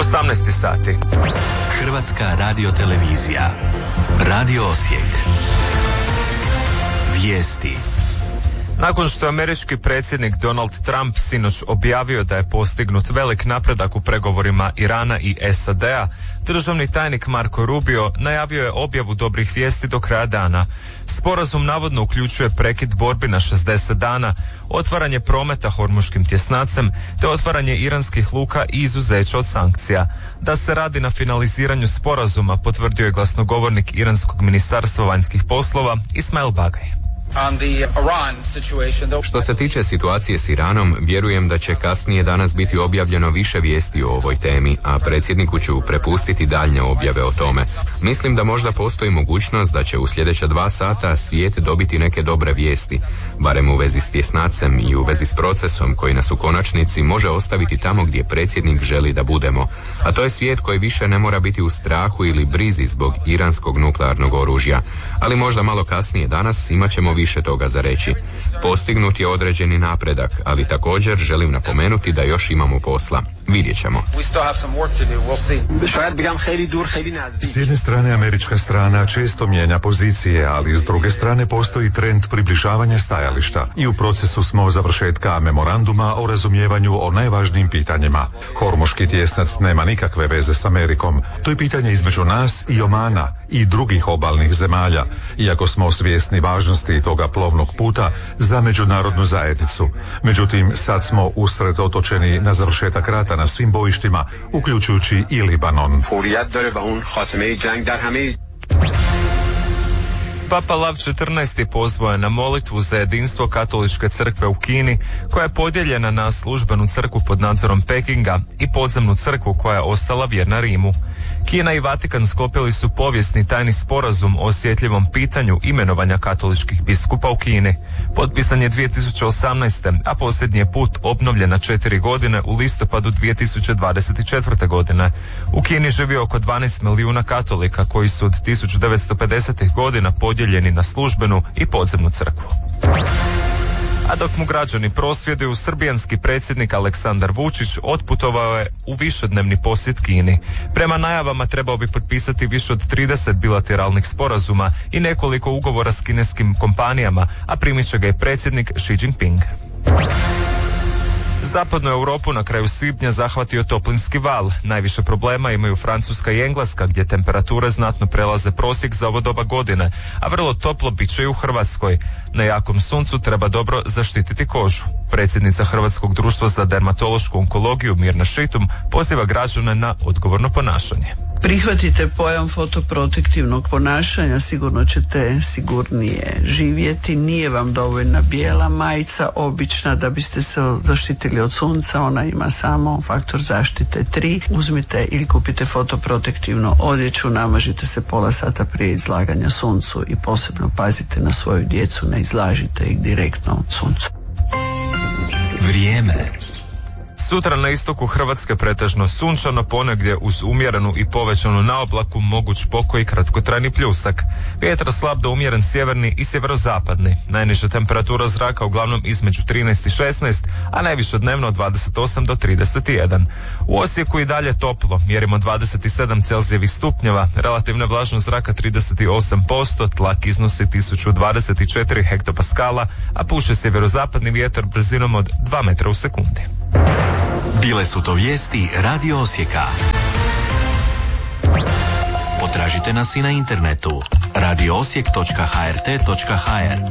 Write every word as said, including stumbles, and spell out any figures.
osamnaest sati. Hrvatska radiotelevizija. Radio Osijek. Vijesti. Nakon što je američki predsjednik Donald Trump sinoć objavio da je postignut velik napredak u pregovorima Irana i S A D-a, državni tajnik Marco Rubio najavio je objavu dobrih vijesti do kraja dana. Sporazum navodno uključuje prekid borbi na šezdeset dana, otvaranje prometa hormuškim tjesnacem te otvaranje iranskih luka i izuzeće od sankcija. Da se radi na finaliziranju sporazuma, potvrdio je glasnogovornik Iranskog ministarstva vanjskih poslova Ismail Bagaj. Što se tiče situacije s Iranom, vjerujem da će kasnije danas biti objavljeno više vijesti o ovoj temi, a predsjedniku ću prepustiti daljnje objave o tome. Mislim da možda postoji mogućnost da će u sljedeća dva sata svijet dobiti neke dobre vijesti, barem u vezi s tjesnacem i u vezi s procesom koji nas u konačnici može ostaviti tamo gdje predsjednik želi da budemo, a to je svijet koji više ne mora biti u strahu ili brizi zbog iranskog nuklearnog oružja, ali možda malo kasnije danas imat ćemo više toga za reći. Postignut je određeni napredak, ali također želim napomenuti da još imamo posla. Vidjet ćemo. S jedne strane američka strana često mijenja pozicije, ali s druge strane postoji trend približavanja stajališta i u procesu smo završetka memoranduma o razumijevanju o najvažnijim pitanjima. Hormuški tjesnac nema nikakve veze s Amerikom. To je pitanje između nas i Omana i drugih obalnih zemalja, iako smo svjesni važnosti toga plovnog puta za međunarodnu zajednicu. Međutim, sad smo usredotočeni na završetak rata na svim bojištima, uključujući i Libanon. Papa Lav četrnaesti pozvao je na molitvu za jedinstvo katoličke crkve u Kini, koja je podijeljena na službenu crkvu pod nadzorom Pekinga i podzemnu crkvu koja je ostala vjerna Rimu. Kina i Vatikan sklopili su povijesni tajni sporazum o osjetljivom pitanju imenovanja katoličkih biskupa u Kini. Potpisan je dvije tisuće osamnaeste. a posljednji je put obnovljen na četiri godine u listopadu dvije tisuće dvadeset četvrte. godine. U Kini živi oko dvanaest milijuna katolika koji su od tisuću devetsto pedesetih godina podijeljeni na službenu i podzemnu crkvu. A dok mu građani prosvjeduju, srbijanski predsjednik Aleksandar Vučić otputovao je u višednevni posjet Kini. Prema najavama trebao bi potpisati više od trideset bilateralnih sporazuma i nekoliko ugovora s kineskim kompanijama, a primit će ga i predsjednik Xi Jinping. Zapadnu Europu na kraju svibnja zahvatio toplinski val. Najviše problema imaju Francuska i Engleska, gdje temperature znatno prelaze prosjek za ovo doba godine, a vrlo toplo bit će i u Hrvatskoj. Na jakom suncu treba dobro zaštititi kožu. Predsjednica Hrvatskog društva za dermatološku onkologiju Mirna Šitum poziva građane na odgovorno ponašanje. Prihvatite pojam fotoprotektivnog ponašanja, sigurno ćete sigurnije živjeti. Nije vam dovoljna bijela majica, obična, da biste se zaštitili od sunca. Ona ima samo faktor zaštite tri. Uzmite ili kupite fotoprotektivnu odjeću, namažite se pola sata prije izlaganja suncu i posebno pazite na svoju djecu, ne izlažite ih direktno suncu. Vrijeme. Sutra na istoku Hrvatske pretežno sunčano, ponegdje uz umjerenu i povećanu naoblaku moguć pokoj i kratkotrajni pljusak. Vjetar slab do umjeren sjeverni i sjeverozapadni. Najniža temperatura zraka uglavnom između trinaest i šesnaest, a najviše dnevno od dvadeset osam do trideset jedan. U Osijeku i dalje toplo, mjerimo dvadeset sedam celzijevih stupnjeva, relativna vlažnost zraka trideset osam posto, tlak iznosi tisuću dvadeset četiri hektopaskala, a puše sjeverozapadni vjetar brzinom od dva metra u sekundi. Bile su to vijesti Radio Osijeka. Potražite nas i na internetu radio osijek točka h r t točka h r.